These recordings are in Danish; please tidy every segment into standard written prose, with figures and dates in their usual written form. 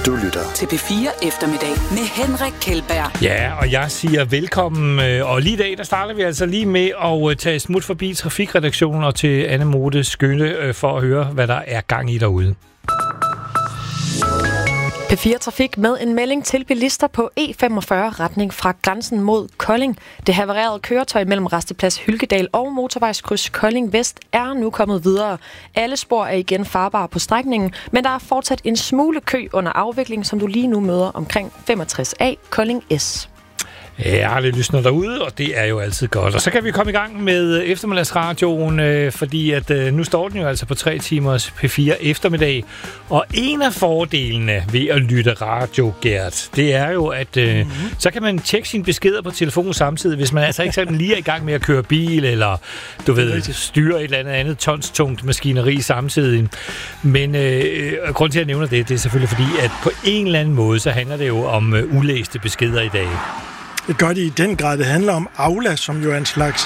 Du lytter til P4 Eftermiddag med Henrik Kjeldberg. Ja, og jeg siger velkommen. Og lige i dag, der starter vi altså lige med at tage smut forbi trafikredaktionen og til Anne Mode Skønne for at høre, hvad der er gang i derude. P4 Trafik med en melding til bilister på E45 retning fra grænsen mod Kolding. Det havarerede køretøj mellem Rasteplads Hylkedal og motorvejskryds Kolding Vest er nu kommet videre. Alle spor er igen farbare på strækningen, men der er fortsat en smule kø under afvikling, som du lige nu møder omkring 65A Kolding S. Ja, det lysner derude, og det er jo altid godt. Og så kan vi komme i gang med eftermiddagsradioen, fordi at nu står den jo altså på 3 timers P4 eftermiddag. Og en af fordelene ved at lytte radio, Gert, det er jo, at så kan man tjekke sine beskeder på telefonen samtidig, hvis man altså ikke sådan lige er i gang med at køre bil, eller du ved, styre et eller andet tonstungt maskineri samtidig. Men grund til, at jeg nævner det er selvfølgelig fordi, at på en eller anden måde, så handler det jo om ulæste beskeder i dag. Det gør det i den grad. Det handler om Aula, som jo er en slags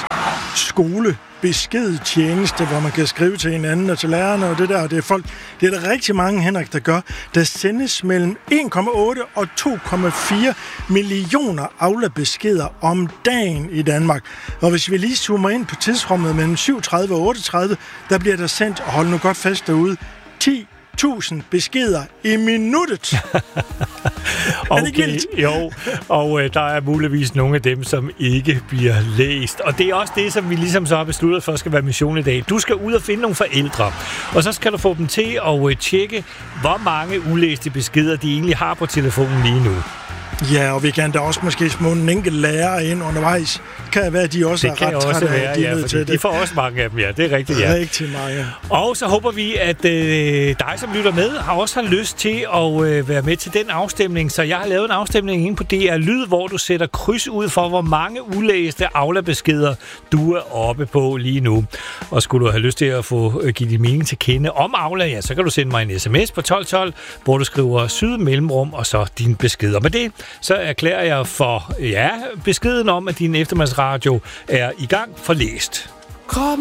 skolebeskedtjeneste, hvor man kan skrive til hinanden og til lærerne og det der. Og det er folk, det er der rigtig mange, Henrik, der gør. Der sendes mellem 1,8 og 2,4 millioner Aula-beskeder om dagen i Danmark. Og hvis vi lige zoomer ind på tidsrummet mellem 7:30 og 8:30, der bliver der sendt, og hold nu godt fast derude, 10.000 beskeder i minuttet. Okay, jo, og der er muligvis nogle af dem, som ikke bliver læst. Og det er også det, som vi ligesom så har besluttet for, skal være mission i dag. Du skal ud og finde nogle forældre, og så skal du få dem til at tjekke, hvor mange ulæste beskeder de egentlig har på telefonen lige nu. Ja, og vi kan da også måske små en enkelt lærer ind undervejs. Kan være, at de også er ret trætte af, de er nødt til det. De får også mange af dem, ja. Det er rigtigt, ja. Rigtig mange. Og så håber vi, at dig, som lytter med, også har lyst til at være med til den afstemning. Så jeg har lavet en afstemning inde på DR Lyd, hvor du sætter kryds ud for, hvor mange ulæste Aula-beskeder du er oppe på lige nu. Og skulle du have lyst til at få give din mening til kende om Aula, ja, så kan du sende mig en sms på 1212, hvor du skriver syd mellemrum og så dine beskeder. Med det så erklærer jeg for beskeden om, at din eftermiddagsradio er i gang for læst.